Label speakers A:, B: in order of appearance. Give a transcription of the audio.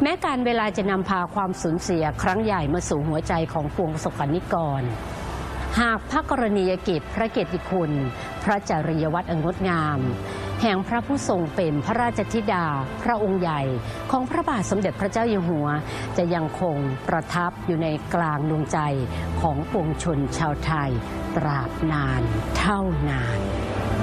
A: แม้การเวลาจะนำพาความสูญเสียครั้งใหญ่มาสู่หัวใจของปวงประสบกนิกรหากพระกรณียกิจพระเกียรติคุณพระจริยวัตรอันงดงามแห่งพระผู้ทรงเป็นพระราชธิดาพระองค์ใหญ่ของพระบาทสมเด็จพระเจ้าอยู่หัวจะยังคงประทับอยู่ในกลางดวงใจของปวงชนชาวไทยตราบนานเท่านาน